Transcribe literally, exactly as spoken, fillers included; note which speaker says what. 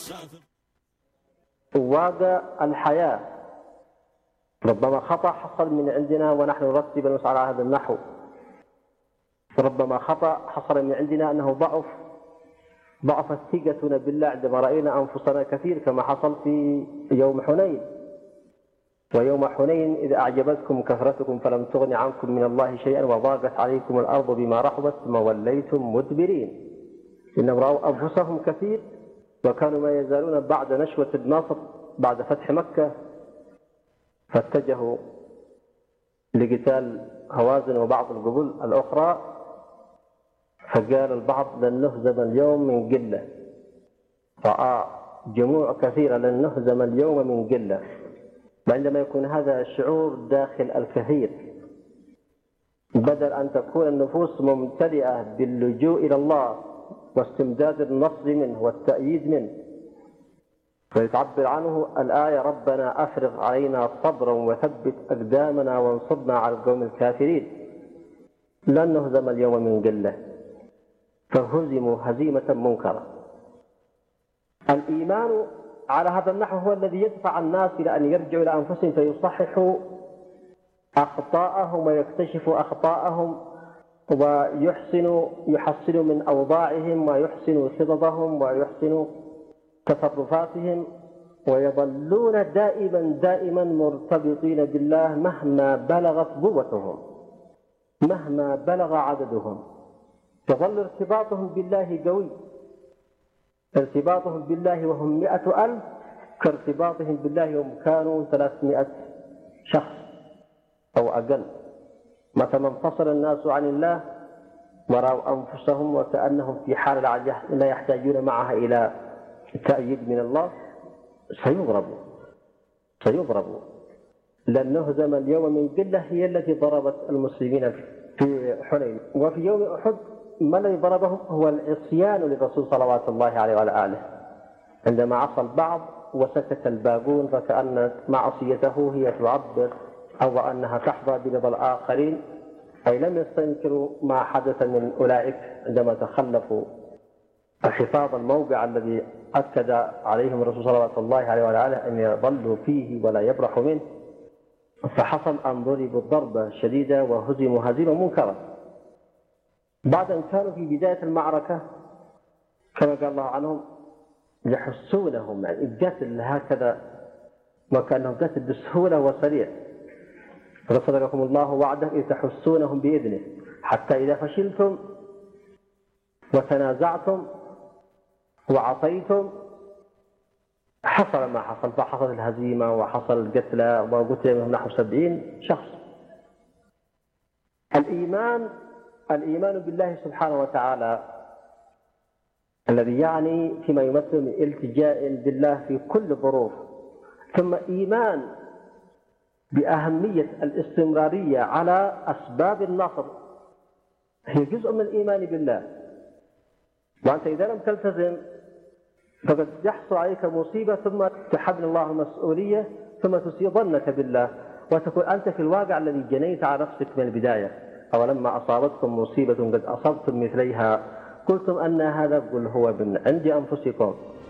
Speaker 1: واقع الحياة ربما خطأ حصل من عندنا ونحن نرتب المسألة على هذا النحو، ربما خطأ حصل من عندنا أنه ضعف ضعفت ثقتنا بالله عندما رأينا أنفسنا كثير كما حصل في يوم حنين. ويوم حنين إذ أعجبتكم كثرتكم فلم تغن عنكم من الله شيئا وضاقت عليكم الأرض بما رحبت ثم وليتم مدبرين. إنهم رأوا أنفسهم كثير وكانوا ما يزالون بعد نشوة النصر بعد فتح مكة، فاتجهوا لقتال هوازن وبعض القبول الأخرى، فقال البعض لن نهزم اليوم من قلة، رأى جموع كثيرة لن نهزم اليوم من قلة. وعندما يكون هذا الشعور داخل الكثير بدل أن تكون النفوس ممتلئة باللجوء إلى الله واستمداد النصر منه والتأييد منه، فيتعبر عنه الآية ربنا أفرغ علينا صبرا وثبت أقدامنا وانصرنا على القوم الكافرين، لن نهزم اليوم من قلة، فهزموا هزيمة منكرة. الإيمان على هذا النحو هو الذي يدفع الناس إلى أن يرجعوا إلى أنفسهم فيصححوا أخطاءهم ويكتشفوا أخطاءهم ويحسنوا يحسنوا من أوضاعهم ويحسنوا خططهم ويحسنوا تصرفاتهم، ويظلون دائما دائما مرتبطين بالله مهما بلغت قوتهم مهما بلغ عددهم، يظل ارتباطهم بالله قوي. ارتباطهم بالله وهم مئة ألف كارتباطهم بالله وهم كانوا ثلاثمائة شخص أو أقل. متى ما انفصل الناس عن الله ورأوا أنفسهم وكأنهم في حال لا يحتاجون معها إلى تأييد من الله سيضربوا سيضربوا لن نهزم اليوم من قلة هي التي ضربت المسلمين في حنين. وفي يوم أحد ما الذي ضربهم هو العصيان للرسول صلوات الله عليه وعلى آله، عندما عصى البعض وسكت الباقون فكأن معصيته هي تعبر أو أنها تحظى برضا الآخرين، أي لم يستنكروا ما حدث من أولئك عندما تخلفوا حفاظ الموقع الذي أكد عليهم الرسول صلوات الله عليه وعلى آله أن يظلوا فيه ولا يبرحوا منه، فحصل أن ضربوا ضربة شديدة وهزموا هزيمة منكرة. بعد أن كانوا في بداية المعركة كما قال الله عنهم يحسونهم، يعني القتل هكذا وكأنهم قتل بسهولة وسريع، فصدقكم الله وعده إذ تحسونهم بإذنه حتى إذا فشلتم وتنازعتم وعصيتم حصل ما حصل، فحصل الهزيمة وحصل القتلى وقتل منهم نحو سبعين شخص. الإيمان الإيمان بالله سبحانه وتعالى الذي يعني فيما يمثل من التجاء بالله في كل الظروف، ثم إيمان بأهمية الاستمرارية على أسباب النصر هي جزء من الإيمان بالله. وأنت إذا لم تلتزم فقد يحصل عليك مصيبة ثم تحمل الله المسؤولية ثم تسيء ظنك بالله وتكون أنت في الواقع الذي جنيت على نفسك من البداية. أولما أصابتكم مصيبة قد أصبتم مثليها قلتم أن هذا، قل هو من عند أنفسكم